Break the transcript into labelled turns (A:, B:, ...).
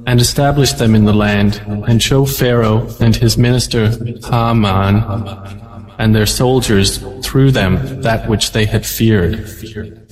A: and establish them in the land, and show Pharaoh and his minister Haman and their soldiers through them that which they had feared.